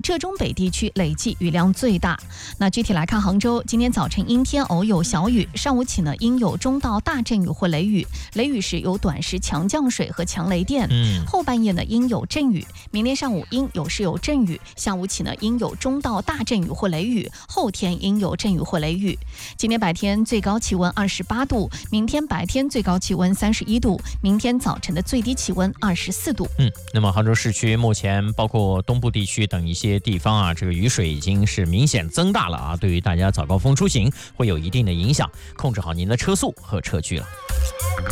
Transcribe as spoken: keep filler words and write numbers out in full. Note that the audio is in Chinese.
浙中北地区累计雨量最大。那具体来看，杭州今天早晨阴天偶有小雨，上午起呢阴有中到大阵雨或雷雨，雷雨时有短时强降水和强雷电。 嗯， 后半夜呢阴有阵雨，明天上午阴有时有阵雨，下午起呢阴有中到大阵雨或雷雨，后天阴有阵雨或雷雨。今天白天最高气温二十八度，明天白天最高气温三十一度，明天早晨的最低气温二十四度。 嗯，那么杭州市区目前包括东部地区等一些地方啊，这个雨水已经是明显增大了啊，对于大家早高峰出行会有一定的影响，控制好您的车速和车距了。